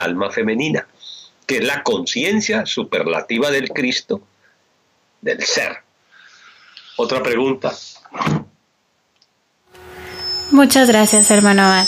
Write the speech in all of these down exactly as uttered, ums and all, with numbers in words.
alma femenina, que es la conciencia superlativa del Cristo, del ser. Otra pregunta. Muchas gracias, hermano Abad.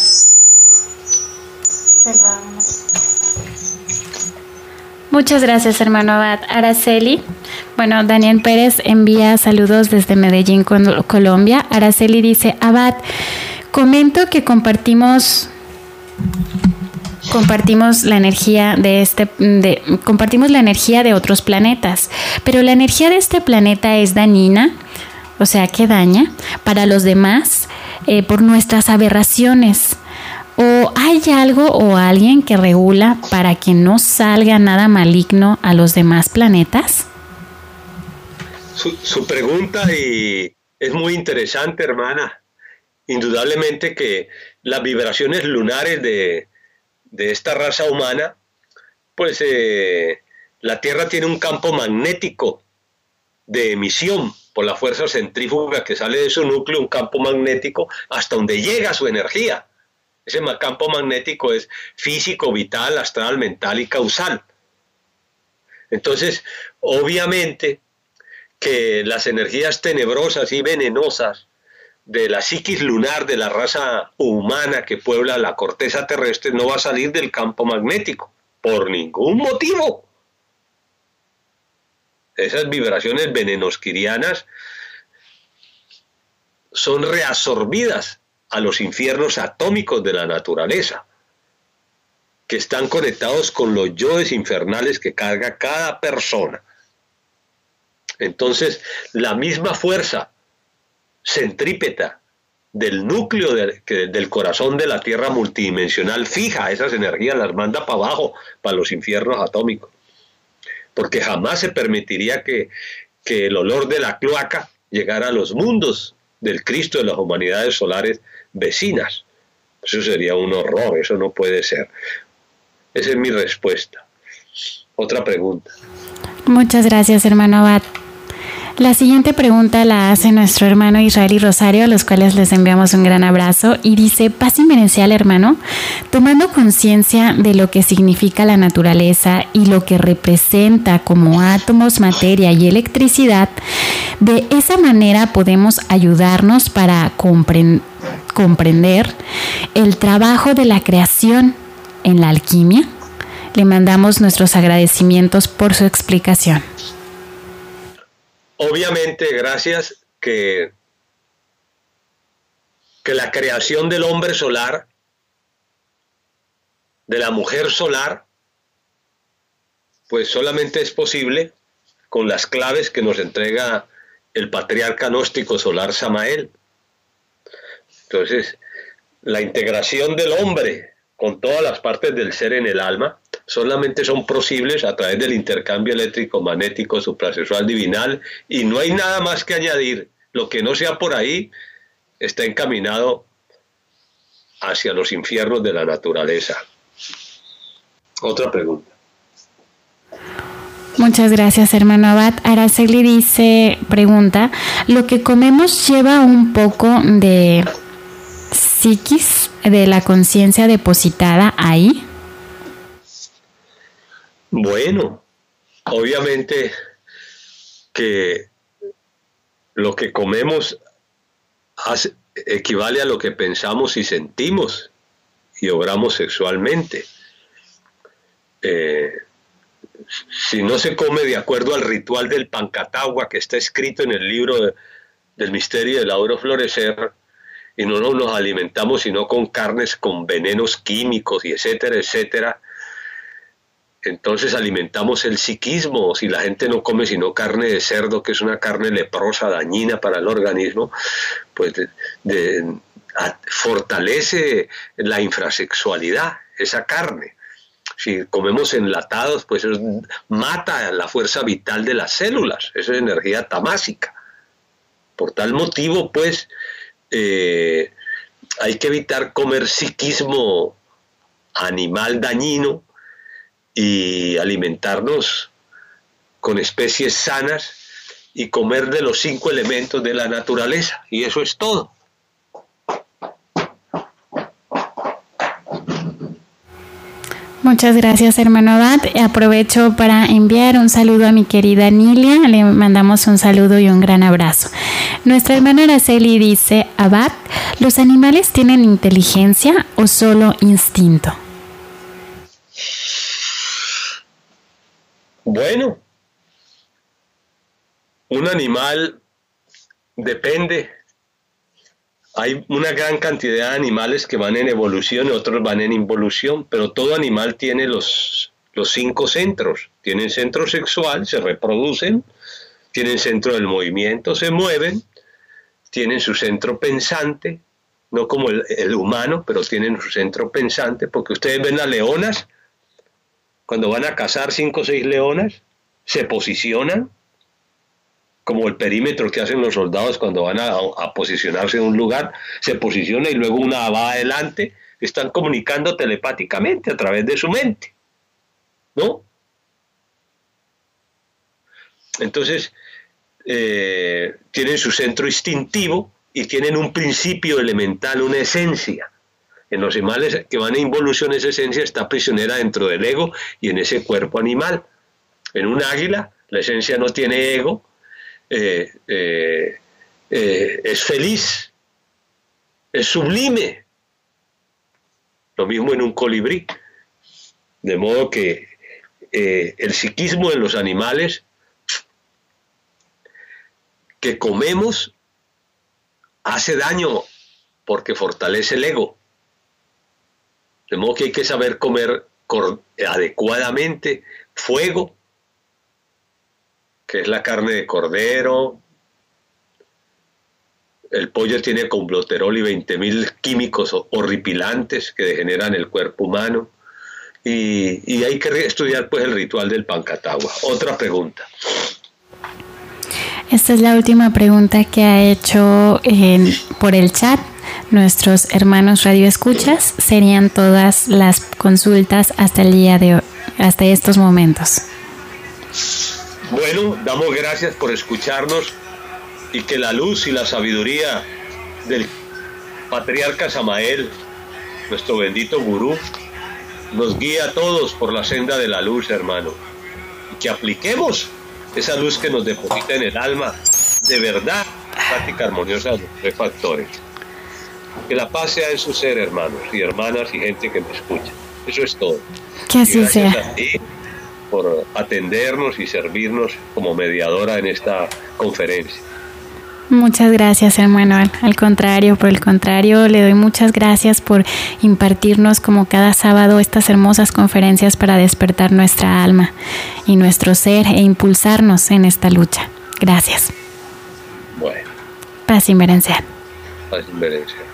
Muchas gracias, hermano Abad. Araceli, bueno, Daniel Pérez envía saludos desde Medellín, Colombia. Araceli dice: Abad, comento que compartimos compartimos la energía de este de, compartimos la energía de otros planetas, pero la energía de este planeta es dañina, o sea, que daña para los demás eh, por nuestras aberraciones. ¿O hay algo o alguien que regula para que no salga nada maligno a los demás planetas? Su, su pregunta y es muy interesante, hermana. Indudablemente que las vibraciones lunares de, de esta raza humana, pues eh, la Tierra tiene un campo magnético de emisión por la fuerza centrífuga que sale de su núcleo, un campo magnético hasta donde llega su energía. Ese campo magnético es físico, vital, astral, mental y causal. Entonces, obviamente que las energías tenebrosas y venenosas de la psiquis lunar de la raza humana que puebla la corteza terrestre no va a salir del campo magnético, por ningún motivo. Esas vibraciones venenosquirianas son reabsorbidas a los infiernos atómicos de la naturaleza, que están conectados con los yoes infernales que carga cada persona. Entonces, la misma fuerza centrípeta del núcleo de, que, del corazón de la Tierra multidimensional fija esas energías, las manda para abajo, para los infiernos atómicos. Porque jamás se permitiría que, que el olor de la cloaca llegara a los mundos del Cristo de las humanidades solares vecinas. Eso sería un horror, eso no puede ser. Esa es mi respuesta. Otra pregunta. Muchas gracias, hermano Abad. La siguiente pregunta la hace nuestro hermano Israel y Rosario, a los cuales les enviamos un gran abrazo, y dice: paz inverencial, hermano, tomando conciencia de lo que significa la naturaleza y lo que representa como átomos, materia y electricidad, de esa manera podemos ayudarnos para compren- comprender el trabajo de la creación en la alquimia. Le mandamos nuestros agradecimientos por su explicación. Obviamente, gracias que, que la creación del hombre solar, de la mujer solar, pues solamente es posible con las claves que nos entrega el patriarca gnóstico solar Samael. Entonces, la integración del hombre con todas las partes del ser en el alma solamente son posibles a través del intercambio eléctrico magnético suprasexual divinal, y no hay nada más que añadir. Lo que no sea por ahí está encaminado hacia los infiernos de la naturaleza. Otra pregunta. Muchas gracias, hermano Abad. Araceli dice, pregunta: ¿lo que comemos lleva un poco de psiquis, de la conciencia depositada ahí? Bueno, obviamente que lo que comemos hace, equivale a lo que pensamos y sentimos y obramos sexualmente. Eh, si no se come de acuerdo al ritual del Pancatagua que está escrito en el libro de, del misterio del Auro Florecer, y no nos alimentamos sino con carnes con venenos químicos y etcétera, etcétera, entonces alimentamos el psiquismo. Si la gente no come sino carne de cerdo, que es una carne leprosa, dañina para el organismo, pues de, de, a, fortalece la infrasexualidad, esa carne. Si comemos enlatados, pues eso mata la fuerza vital de las células, eso es energía tamásica. Por tal motivo, pues, eh, hay que evitar comer psiquismo animal dañino y alimentarnos con especies sanas y comer de los cinco elementos de la naturaleza, y eso es todo. Muchas gracias, hermano Abad. Aprovecho para enviar un saludo a mi querida Nilia. Le mandamos un saludo y un gran abrazo. Nuestra hermana Araceli dice: Abad, ¿los animales tienen inteligencia o solo instinto? Bueno, un animal depende. Hay una gran cantidad de animales que van en evolución y otros van en involución, pero todo animal tiene los, los cinco centros. Tienen centro sexual, se reproducen, tienen centro del movimiento, se mueven, tienen su centro pensante, no como el, el humano, pero tienen su centro pensante, porque ustedes ven las leonas, cuando van a cazar cinco o seis leonas, se posicionan, como el perímetro que hacen los soldados cuando van a, a posicionarse en un lugar, se posiciona y luego una va adelante, están comunicando telepáticamente a través de su mente, ¿no? Entonces, eh, tienen su centro instintivo y tienen un principio elemental, una esencia. En los animales que van en involución, esa esencia está prisionera dentro del ego y en ese cuerpo animal. En un águila, la esencia no tiene ego, Eh, eh, eh, es feliz, es sublime. Lo mismo en un colibrí. De modo que eh, el psiquismo de los animales que comemos hace daño porque fortalece el ego. De modo que hay que saber comer adecuadamente. Fuego, que es la carne de cordero. El pollo tiene comploterol y veinte mil químicos horripilantes que degeneran el cuerpo humano. Y, y hay que estudiar pues el ritual del Pancatagua. Otra pregunta. Esta es la última pregunta que ha hecho eh, por el chat nuestros hermanos radioescuchas. Serían todas las consultas hasta el día de hoy, hasta estos momentos. Bueno, damos gracias por escucharnos y que la luz y la sabiduría del patriarca Samael, nuestro bendito gurú, nos guíe a todos por la senda de la luz, hermano, y que apliquemos esa luz que nos deposita en el alma de verdad, práctica armoniosa de los tres factores. Que la paz sea en su ser, hermanos y hermanas y gente que me escucha. Eso es todo. Que así y gracias sea. A ti por atendernos y servirnos como mediadora en esta conferencia. Muchas gracias, hermano. Al, al contrario, por el contrario, le doy muchas gracias por impartirnos como cada sábado estas hermosas conferencias para despertar nuestra alma y nuestro ser e impulsarnos en esta lucha. Gracias. Bueno. Paz inverencial. Paz inverencial.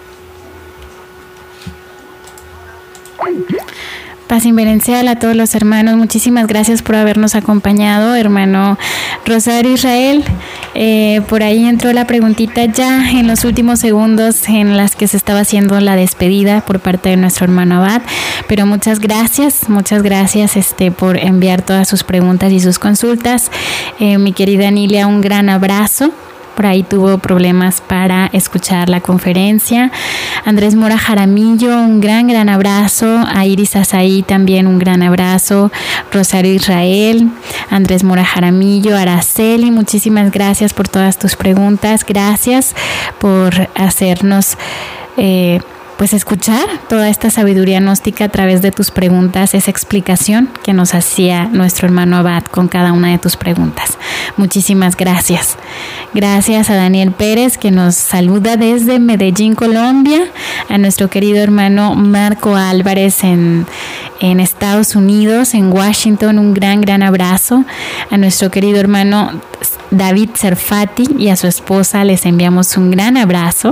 Paz inverencial a todos los hermanos. Muchísimas gracias por habernos acompañado, hermano Rosario Israel. Eh, por ahí entró la preguntita ya en los últimos segundos en las que se estaba haciendo la despedida por parte de nuestro hermano Abad. Pero muchas gracias, muchas gracias este, por enviar todas sus preguntas y sus consultas. Eh, mi querida Nilia, un gran abrazo. Por ahí tuvo problemas para escuchar la conferencia. Andrés Mora Jaramillo, un gran, gran abrazo. A Iris Azaí también un gran abrazo. Rosario Israel, Andrés Mora Jaramillo, Araceli, muchísimas gracias por todas tus preguntas. Gracias por hacernos eh, pues escuchar toda esta sabiduría gnóstica a través de tus preguntas, esa explicación que nos hacía nuestro hermano Abad con cada una de tus preguntas. Muchísimas gracias. Gracias a Daniel Pérez, que nos saluda desde Medellín, Colombia, a nuestro querido hermano Marco Álvarez en, en Estados Unidos, en Washington, un gran, gran abrazo. A nuestro querido hermano David Serfati y a su esposa les enviamos un gran abrazo.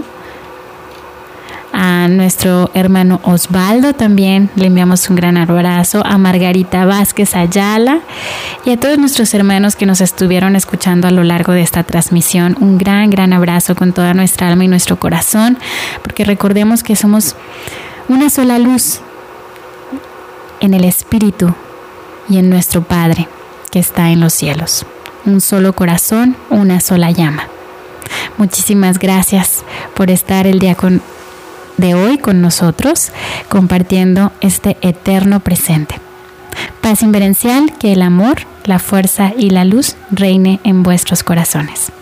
A nuestro hermano Osvaldo también le enviamos un gran abrazo, a Margarita Vázquez Ayala y a todos nuestros hermanos que nos estuvieron escuchando a lo largo de esta transmisión. Un gran, gran abrazo con toda nuestra alma y nuestro corazón, porque recordemos que somos una sola luz en el Espíritu y en nuestro Padre que está en los cielos. Un solo corazón, una sola llama. Muchísimas gracias por estar el día con de hoy con nosotros, compartiendo este eterno presente. Paz inverencial, que el amor, la fuerza y la luz reine en vuestros corazones.